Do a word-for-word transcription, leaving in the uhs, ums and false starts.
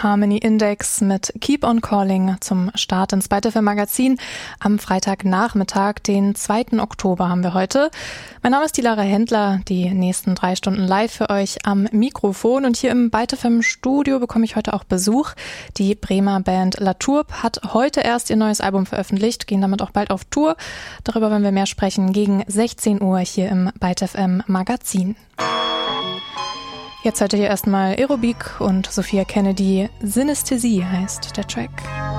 Harmony Index mit Keep on Calling zum Start ins Byte F M Magazin. Am Freitagnachmittag, den zweiten Oktober, haben wir heute. Mein Name ist die Lara Händler, die nächsten drei Stunden live für euch am Mikrofon. Und hier im Byte F M Studio bekomme ich heute auch Besuch. Die Bremer Band La Tourbe hat heute erst ihr neues Album veröffentlicht, gehen damit auch bald auf Tour. Darüber wollen wir mehr sprechen gegen sechzehn Uhr hier im Byte F M Magazin. Jetzt heute hier erstmal Aerobik und Sophia Kennedy. Synästhesie heißt der Track.